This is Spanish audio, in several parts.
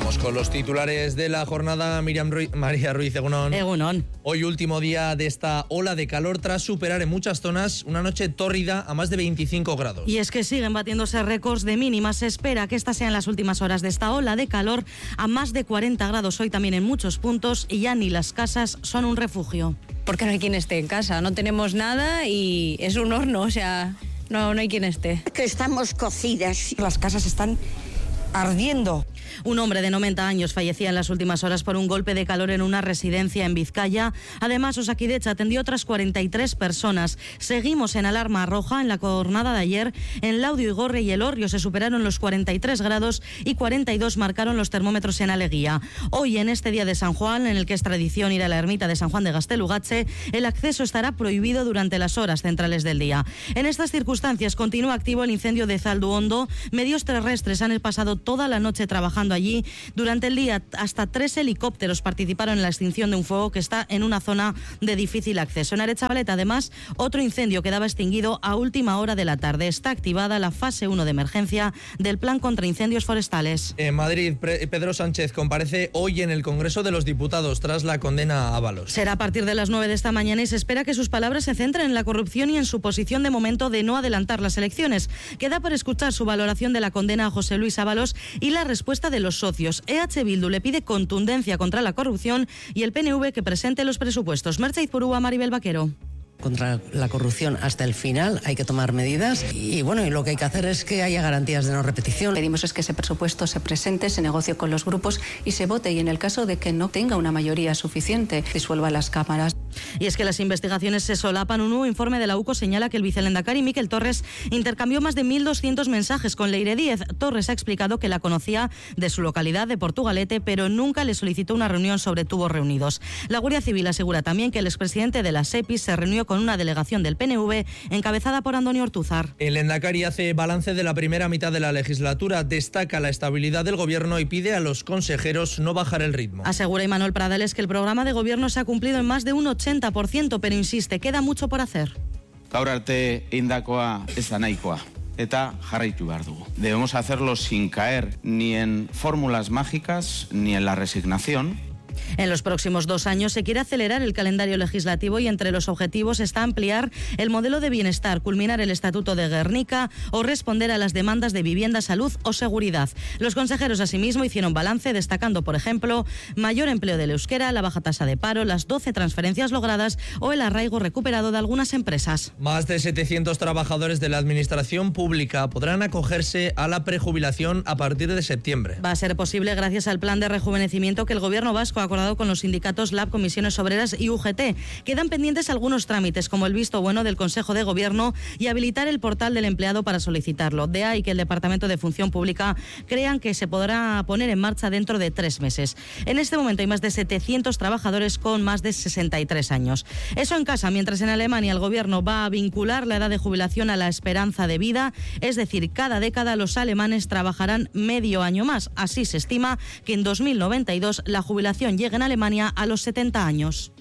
Vamos con los titulares de la jornada. María Ruiz, egunon. Egunon. Hoy último día de esta ola de calor tras superar en muchas zonas una noche tórrida a más de 25 grados. Y es que siguen batiéndose récords de mínimas. Se espera que estas sean las últimas horas de esta ola de calor a más de 40 grados hoy también en muchos puntos, y ya ni las casas son un refugio. Porque no hay quien esté en casa, no tenemos nada y es un horno, o sea, no hay quien esté. Que estamos cocidas. Las casas están ardiendo. Un hombre de 90 años fallecía en las últimas horas por un golpe de calor en una residencia en Vizcaya. Además, Osakidetza atendió otras 43 personas. Seguimos en alarma roja. En la jornada de ayer, en Laudio, Igorre y Elorrio se superaron los 43 grados y 42 marcaron los termómetros en Aleguía. Hoy, en este día de San Juan, en el que es tradición ir a la ermita de San Juan de Gaztelugatxe, el acceso estará prohibido durante las horas centrales del día. En estas circunstancias continúa activo el incendio de Zalduondo. Medios terrestres han pasado toda la noche trabajando allí. Durante el día, hasta 3 helicópteros participaron en la extinción de un fuego que está en una zona de difícil acceso. En Aretxabaleta, además, otro incendio quedaba extinguido a última hora de la tarde. Está activada la fase 1 de emergencia del Plan contra Incendios Forestales. En Madrid, Pedro Sánchez comparece hoy en el Congreso de los Diputados tras la condena a Ábalos. Será a partir de las 9 de esta mañana y se espera que sus palabras se centren en la corrupción y en su posición de momento de no adelantar las elecciones. Queda por escuchar su valoración de la condena a José Luis Ábalos y la respuesta de los socios. EH Bildu le pide contundencia contra la corrupción y el PNV que presente los presupuestos. Merche Izpurúa, Maribel Vaquero. Contra la corrupción hasta el final hay que tomar medidas y lo que hay que hacer es que haya garantías de no repetición. Pedimos es que ese presupuesto se presente, se negocie con los grupos y se vote, y en el caso de que no tenga una mayoría suficiente, disuelva las cámaras. Y es que las investigaciones se solapan. Un nuevo informe de la UCO señala que el vicelehendakari Miquel Torres intercambió más de 1.200 mensajes con Leire Díez. Torres ha explicado que la conocía de su localidad de Portugalete, pero nunca le solicitó una reunión sobre tubos reunidos. La Guardia Civil asegura también que el expresidente de la SEPI se reunió con una delegación del PNV encabezada por Andoni Ortúzar. El lehendakari hace balance de la primera mitad de la legislatura, destaca la estabilidad del gobierno y pide a los consejeros no bajar el ritmo. Asegura Imanol Pradales que el programa de gobierno se ha cumplido en más de un 80%, pero insiste, queda mucho por hacer. Gaur arte indakoa ez da nahikoa. Eta jarraitu behar dugu. Debemos hacerlo sin caer ni en fórmulas mágicas ni en la resignación. En los próximos 2 años se quiere acelerar el calendario legislativo y entre los objetivos está ampliar el modelo de bienestar, culminar el Estatuto de Gernika o responder a las demandas de vivienda, salud o seguridad. Los consejeros asimismo hicieron balance destacando, por ejemplo, mayor empleo del euskera, la baja tasa de paro, las 12 transferencias logradas o el arraigo recuperado de algunas empresas. Más de 700 trabajadores de la administración pública podrán acogerse a la prejubilación a partir de septiembre. Va a ser posible gracias al plan de rejuvenecimiento que el Gobierno vasco ha acordado con los sindicatos LAB, Comisiones Obreras y UGT. Quedan pendientes algunos trámites, como el visto bueno del Consejo de Gobierno y habilitar el portal del empleado para solicitarlo. De ahí que el Departamento de Función Pública crean que se podrá poner en marcha dentro de 3 meses. En este momento hay más de 700 trabajadores con más de 63 años. Eso en casa, mientras en Alemania el Gobierno va a vincular la edad de jubilación a la esperanza de vida, es decir, cada década los alemanes trabajarán medio año más. Así se estima que en 2092 la jubilación llega en Alemania a los 70 años.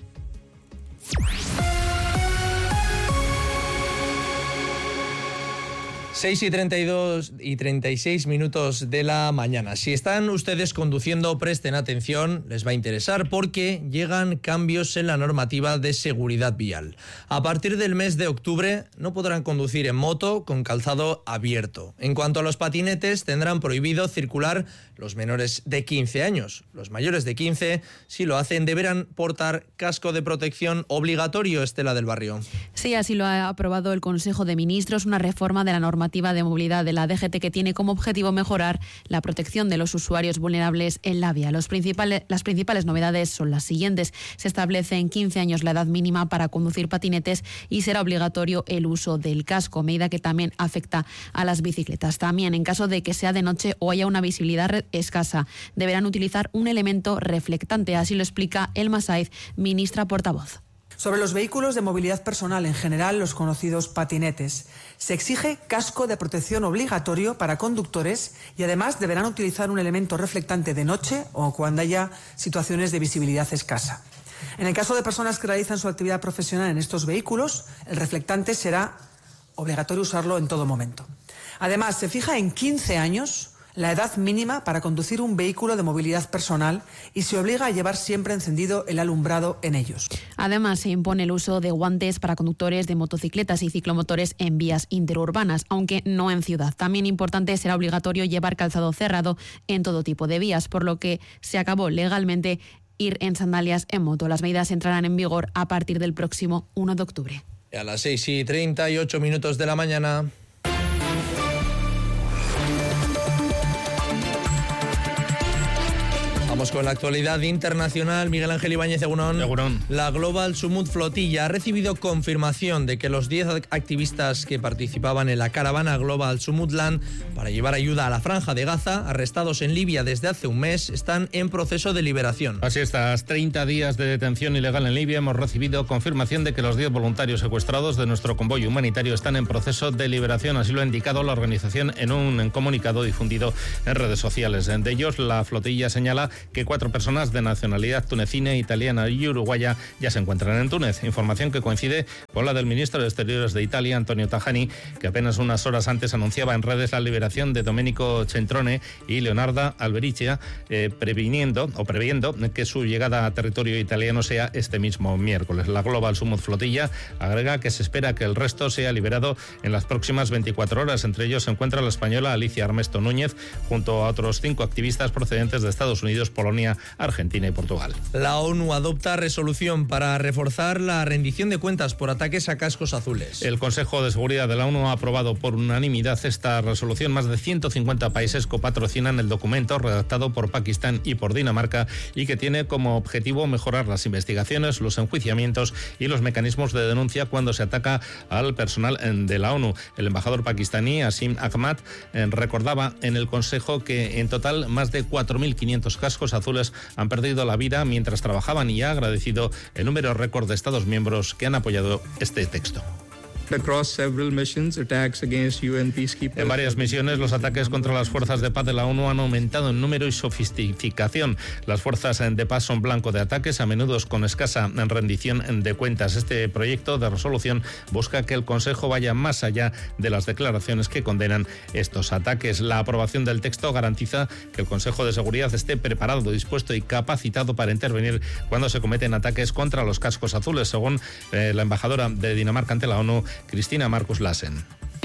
6:32 y 36 minutos de la mañana. Si están ustedes conduciendo, presten atención, les va a interesar porque llegan cambios en la normativa de seguridad vial. A partir del mes de octubre no podrán conducir en moto con calzado abierto. En cuanto a los patinetes, tendrán prohibido circular los menores de 15 años. Los mayores de 15, si lo hacen, deberán portar casco de protección obligatorio. Estela del Barrio. Sí, así lo ha aprobado el Consejo de Ministros, una reforma de la normativa de movilidad de la DGT que tiene como objetivo mejorar la protección de los usuarios vulnerables en la vía. Las principales novedades son las siguientes. Se establece en 15 años la edad mínima para conducir patinetes y será obligatorio el uso del casco, medida que también afecta a las bicicletas. También, en caso de que sea de noche o haya una visibilidad escasa, deberán utilizar un elemento reflectante. Así lo explica Elma Saiz, ministra portavoz. Sobre los vehículos de movilidad personal, en general los conocidos patinetes, se exige casco de protección obligatorio para conductores y además deberán utilizar un elemento reflectante de noche o cuando haya situaciones de visibilidad escasa. En el caso de personas que realizan su actividad profesional en estos vehículos, el reflectante será obligatorio usarlo en todo momento. Además, se fija en 15 años la edad mínima para conducir un vehículo de movilidad personal y se obliga a llevar siempre encendido el alumbrado en ellos. Además, se impone el uso de guantes para conductores de motocicletas y ciclomotores en vías interurbanas, aunque no en ciudad. También importante, será obligatorio llevar calzado cerrado en todo tipo de vías, por lo que se acabó legalmente ir en sandalias en moto. Las medidas entrarán en vigor a partir del próximo 1 de octubre. A las 6:38 de la mañana. Vamos con la actualidad internacional. Miguel Ángel Ibáñez, Egunon. Egunon. La Global Sumut Flotilla ha recibido confirmación de que los 10 activistas que participaban en la caravana Global Sumutland para llevar ayuda a la Franja de Gaza, arrestados en Libia desde hace un mes, están en proceso de liberación. Así es, tras 30 días de detención ilegal en Libia, hemos recibido confirmación de que los 10 voluntarios secuestrados de nuestro convoy humanitario están en proceso de liberación. Así lo ha indicado la organización en un comunicado difundido en redes sociales. De ellos, la flotilla señala que 4 personas de nacionalidad tunecina, italiana y uruguaya ya se encuentran en Túnez. Información que coincide con la del ministro de Exteriores de Italia, Antonio Tajani, que apenas unas horas antes anunciaba en redes la liberación de Domenico Centrone y Leonarda Alberichia, previendo que su llegada a territorio italiano sea este mismo miércoles. La Global Sumut Flotilla agrega que se espera que el resto sea liberado en las próximas 24 horas. Entre ellos se encuentra la española Alicia Armesto Núñez, junto a otros 5 activistas procedentes de Estados Unidos, Polonia, Argentina y Portugal. La ONU adopta resolución para reforzar la rendición de cuentas por ataques a cascos azules. El Consejo de Seguridad de la ONU ha aprobado por unanimidad esta resolución. Más de 150 países copatrocinan el documento redactado por Pakistán y por Dinamarca y que tiene como objetivo mejorar las investigaciones, los enjuiciamientos y los mecanismos de denuncia cuando se ataca al personal de la ONU. El embajador pakistaní Asim Ahmad recordaba en el Consejo que en total más de 4.500 cascos azules han perdido la vida mientras trabajaban y ha agradecido el número récord de Estados miembros que han apoyado este texto. En varias misiones, los ataques contra las fuerzas de paz de la ONU han aumentado en número y sofisticación. Las fuerzas de paz son blanco de ataques, a menudo con escasa rendición de cuentas. Este proyecto de resolución busca que el Consejo vaya más allá de las declaraciones que condenan estos ataques. La aprobación del texto garantiza que el Consejo de Seguridad esté preparado, dispuesto y capacitado para intervenir cuando se cometen ataques contra los cascos azules, según la embajadora de Dinamarca ante la ONU, Cristina Marcus Lassen.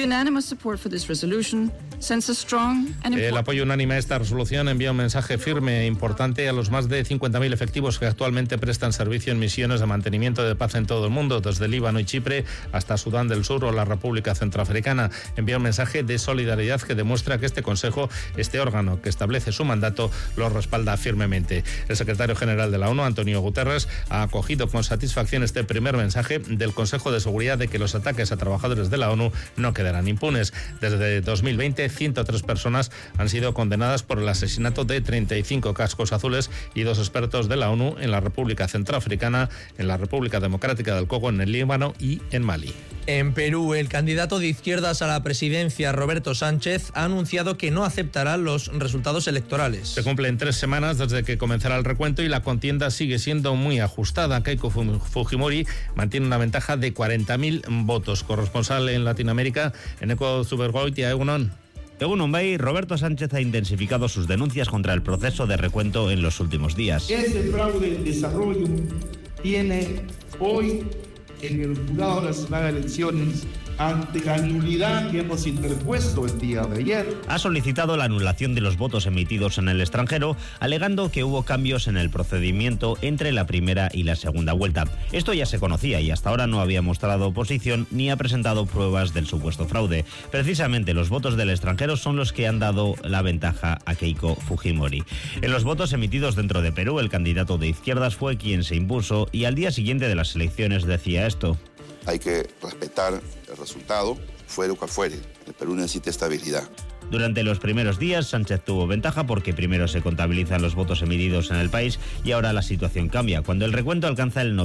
El apoyo unánime a esta resolución envía un mensaje firme e importante a los más de 50.000 efectivos que actualmente prestan servicio en misiones de mantenimiento de paz en todo el mundo, desde Líbano y Chipre hasta Sudán del Sur o la República Centroafricana. Envía un mensaje de solidaridad que demuestra que este Consejo, este órgano que establece su mandato, lo respalda firmemente. El secretario general de la ONU, Antonio Guterres, ha acogido con satisfacción este primer mensaje del Consejo de Seguridad de que los ataques a trabajadores de la ONU no quedarán impunes. Desde 2020, 103 personas han sido condenadas por el asesinato de 35 cascos azules y 2 expertos de la ONU en la República Centroafricana, en la República Democrática del Congo, en el Líbano y en Mali. En Perú, el candidato de izquierdas a la presidencia, Roberto Sánchez, ha anunciado que no aceptará los resultados electorales. Se cumplen 3 semanas desde que comenzará el recuento y la contienda sigue siendo muy ajustada. Keiko Fujimori mantiene una ventaja de 40.000 votos. Corresponsal en Latinoamérica, Eneco Zubergoitia, Egunon. Según Bay, Roberto Sánchez ha intensificado sus denuncias contra el proceso de recuento en los últimos días. Ese fraude en desarrollo tiene hoy en el Jurado Nacional de Elecciones, ante la nulidad que hemos interpuesto el día de ayer. Ha solicitado la anulación de los votos emitidos en el extranjero, alegando que hubo cambios en el procedimiento entre la primera y la segunda vuelta. Esto ya se conocía y hasta ahora no había mostrado oposición ni ha presentado pruebas del supuesto fraude. Precisamente los votos del extranjero son los que han dado la ventaja a Keiko Fujimori. En los votos emitidos dentro de Perú, el candidato de izquierdas fue quien se impuso y al día siguiente de las elecciones decía esto. Hay que respetar el resultado, fuere cual fuere. El Perú necesita estabilidad. Durante los primeros días, Sánchez tuvo ventaja porque primero se contabilizan los votos emitidos en el país y ahora la situación cambia. Cuando el recuento alcanza el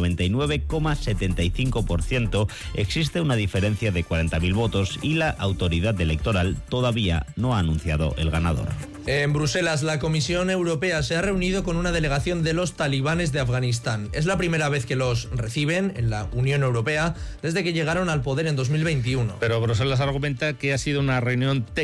99,75%, existe una diferencia de 40.000 votos y la autoridad electoral todavía no ha anunciado el ganador. En Bruselas, la Comisión Europea se ha reunido con una delegación de los talibanes de Afganistán. Es la primera vez que los reciben en la Unión Europea desde que llegaron al poder en 2021. Pero Bruselas argumenta que ha sido una reunión técnica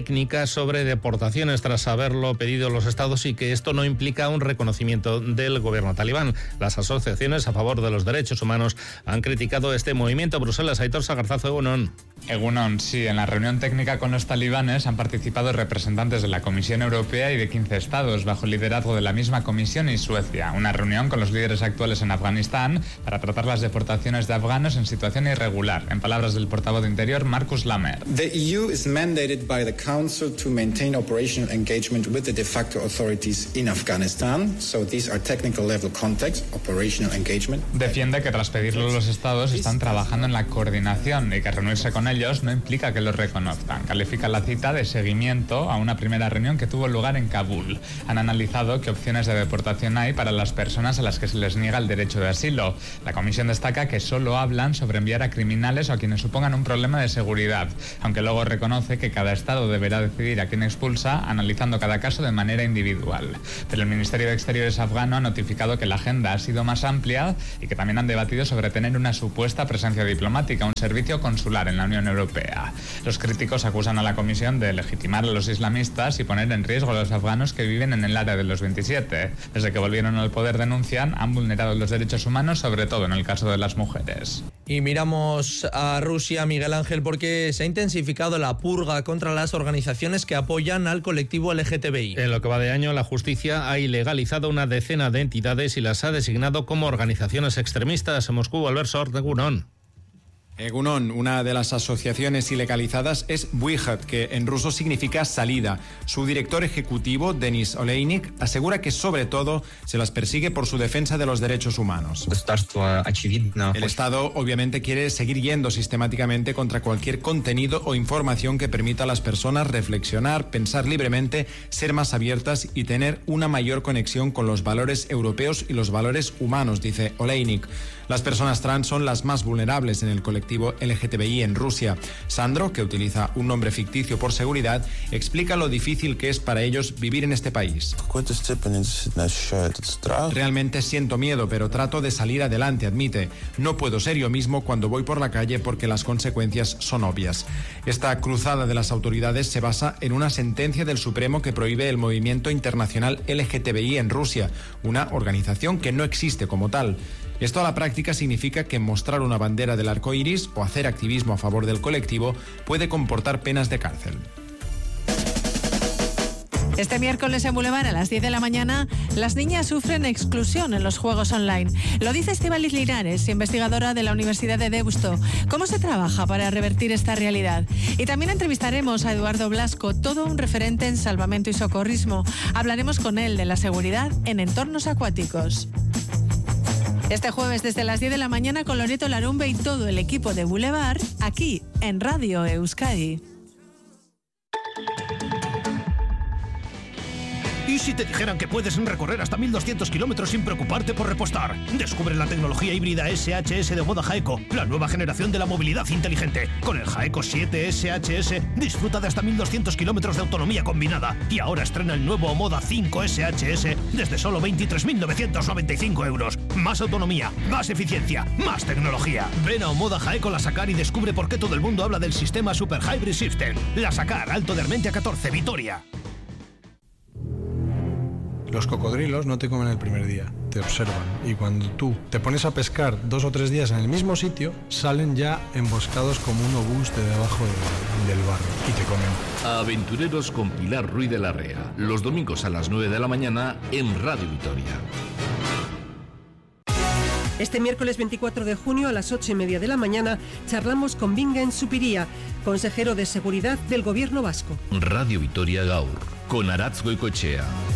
técnica sobre deportaciones tras haberlo pedido los estados y que esto no implica un reconocimiento del gobierno talibán. Las asociaciones a favor de los derechos humanos han criticado este movimiento. Bruselas, Aitor Sagarzazo, Egunon. Egunon, sí, en la reunión técnica con los talibanes han participado representantes de la Comisión Europea y de 15 estados, bajo el liderazgo de la misma Comisión y Suecia. Una reunión con los líderes actuales en Afganistán para tratar las deportaciones de afganos en situación irregular. En palabras del portavoz de Interior, Markus Lamer. The EU is mandated by the Council to maintain operational engagement with the de facto authorities in Afghanistan. So these are technical level contacts, operational engagement. Defiende que tras pedirlo los estados están trabajando en la coordinación y que reunirse con ellos no implica que los reconozcan. Califica la cita de seguimiento a una primera reunión que tuvo lugar en Kabul. Han analizado qué opciones de deportación hay para las personas a las que se les niega el derecho de asilo. La comisión destaca que solo hablan sobre enviar a criminales o a quienes supongan un problema de seguridad, aunque luego reconoce que cada estado deberá decidir a quién expulsa, analizando cada caso de manera individual. Pero el Ministerio de Exteriores afgano ha notificado que la agenda ha sido más amplia y que también han debatido sobre tener una supuesta presencia diplomática, un servicio consular en la Unión Europea. Los críticos acusan a la comisión de legitimar a los islamistas y poner en riesgo a los afganos que viven en el área de los 27. Desde que volvieron al poder denuncian, han vulnerado los derechos humanos, sobre todo en el caso de las mujeres. Y miramos a Rusia, Miguel Ángel, porque se ha intensificado la purga contra las organizaciones que apoyan al colectivo LGTBI. En lo que va de año, la justicia ha ilegalizado una decena de entidades y las ha designado como organizaciones extremistas. En Moscú, Albert Sort, Egunon. Egunon, una de las asociaciones ilegalizadas es Buijat, que en ruso significa salida. Su director ejecutivo, Denis Oleinik, asegura que sobre todo se las persigue por su defensa de los derechos humanos. El Estado obviamente quiere seguir yendo sistemáticamente contra cualquier contenido o información que permita a las personas reflexionar, pensar libremente, ser más abiertas y tener una mayor conexión con los valores europeos y los valores humanos, dice Oleinik. Las personas trans son las más vulnerables en el colectivo LGTBI en Rusia. Sandro, que utiliza un nombre ficticio por seguridad, explica lo difícil que es para ellos vivir en este país. Realmente siento miedo, pero trato de salir adelante, admite. No puedo ser yo mismo cuando voy por la calle porque las consecuencias son obvias. Esta cruzada de las autoridades se basa en una sentencia del Supremo que prohíbe el movimiento internacional LGTBI en Rusia, una organización que no existe como tal. Esto a la práctica significa que mostrar una bandera del arco iris o hacer activismo a favor del colectivo puede comportar penas de cárcel. Este miércoles en Boulevard a las 10 de la mañana, las niñas sufren exclusión en los juegos online. Lo dice Estíbaliz Linares, investigadora de la Universidad de Deusto. ¿Cómo se trabaja para revertir esta realidad? Y también entrevistaremos a Eduardo Blasco, todo un referente en salvamento y socorrismo. Hablaremos con él de la seguridad en entornos acuáticos. Este jueves desde las 10 de la mañana con Loreto Larumbe y todo el equipo de Boulevard, aquí en Radio Euskadi. ¿Y si te dijeran que puedes recorrer hasta 1.200 kilómetros sin preocuparte por repostar? Descubre la tecnología híbrida SHS de Omoda Jaeco, la nueva generación de la movilidad inteligente. Con el Jaeco 7 SHS disfruta de hasta 1.200 kilómetros de autonomía combinada. Y ahora estrena el nuevo Omoda 5 SHS desde solo 23.995 euros. Más autonomía, más eficiencia, más tecnología. Ven a Omoda Jaeco La Sacar y descubre por qué todo el mundo habla del sistema Super Hybrid System. La Sacar, Alto de Armentia 14, Vitoria. Los cocodrilos no te comen el primer día, te observan. Y cuando tú te pones a pescar 2 o 3 días en el mismo sitio, salen ya emboscados como un obús de debajo del barro y te comen. Aventureros con Pilar Ruiz de Larrea. Los domingos a las 9 de la mañana en Radio Vitoria. Este miércoles 24 de junio a las 8:30 de la mañana charlamos con Bingen Zupiria, consejero de Seguridad del Gobierno vasco. Radio Vitoria Gaur, con Aratz Goicoechea.